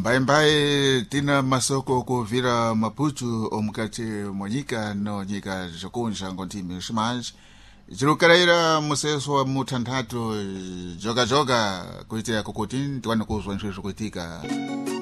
mbaye tina masoko kuvira Maputo omukati monyika no nyika zokunja ngontimi shimanje chilukalaira museso wa muthanthatu joga kuitira kukuti tiwane kuzwa ntchito kuitika